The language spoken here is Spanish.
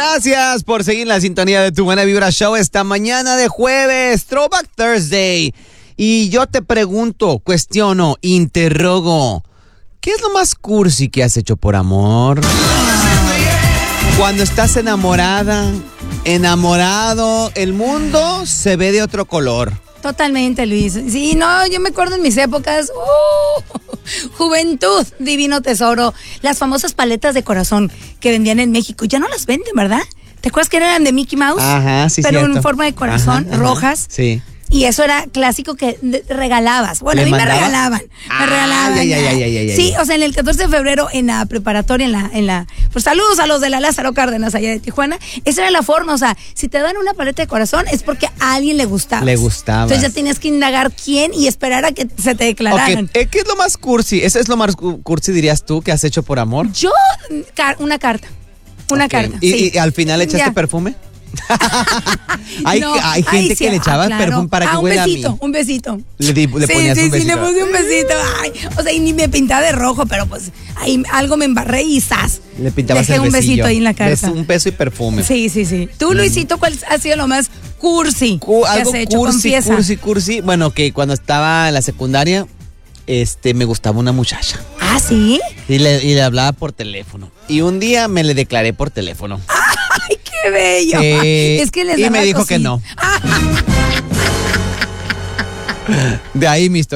Gracias por seguir la sintonía de Tu Buena Vibra Show esta mañana de jueves, Throwback Thursday. Y yo te pregunto, cuestiono, interrogo, ¿qué es lo más cursi que has hecho por amor? Cuando estás enamorada, enamorado, el mundo se ve de otro color. Totalmente, Luis. Sí, no, yo me acuerdo en mis épocas. Juventud, divino tesoro. Las famosas paletas de corazón que vendían en México. Ya no las venden, ¿verdad? ¿Te acuerdas que eran de Mickey Mouse? Ajá, sí, pero cierto. En forma de corazón, ajá, rojas. Sí. Y eso era clásico que regalabas. Bueno, a mí me regalaban. Me regalaban. Sí, o sea, en el 14 de febrero en la preparatoria, pues saludos a los de la Lázaro Cárdenas allá de Tijuana. Esa era la forma, o sea, si te dan una paleta de corazón es porque a alguien le gustaba. Le gustaba. Entonces ya tenías que indagar quién y esperar a que se te declararan. Okay. ¿Qué es lo más cursi? ¿Eso es lo más cursi, dirías tú, que has hecho por amor? Yo, una carta. Una carta. Sí. ¿Y al final echaste perfume? hay gente que le echaba perfume para que huela a mí. Un besito. Le ponías un besito. Sí, le puse un besito. Ay, o sea, y ni me pintaba de rojo, pero pues ahí algo me embarré y ¡zas! Le pintabas dejé el un besito ahí en la cabeza. Un beso y perfume. Sí. Tú, Luisito, ¿cuál ha sido lo más cursi que algo has hecho? Cursi. Bueno, que cuando estaba en la secundaria, me gustaba una muchacha. ¿Ah, sí? Y le hablaba por teléfono. Y un día me le declaré por teléfono. ¡Ay, qué bello! Es que les y me dijo que no. De ahí mi historia.